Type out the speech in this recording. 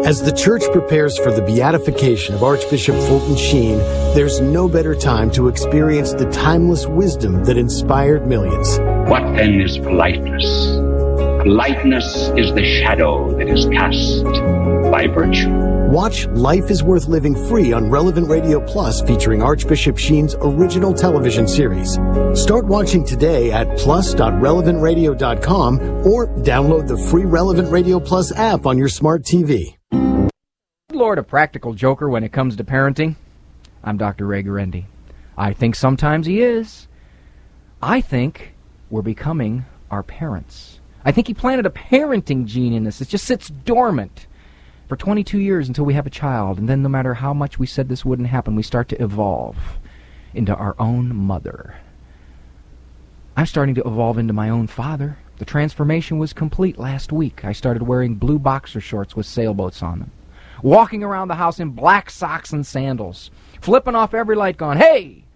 As the Church prepares for the beatification of Archbishop Fulton Sheen, there's no better time to experience the timeless wisdom that inspired millions. What then is politeness? Politeness is the shadow that is cast by virtue. Watch Life is Worth Living free on Relevant Radio Plus, featuring Archbishop Sheen's original television series. Start watching today at plus.relevantradio.com or download the free Relevant Radio Plus app on your smart TV. Lord, a practical joker when it comes to parenting. I'm Dr. Ray Guarendi. I think sometimes he is. I think we're becoming our parents. I think he planted a parenting gene in us. It just sits dormant for 22 years until we have a child, and then no matter how much we said this wouldn't happen, we start to evolve into our own mother. I'm starting to evolve into my own father. The transformation was complete last week. I started wearing blue boxer shorts with sailboats on them, walking around the house in black socks and sandals, flipping off every light going, "Hey,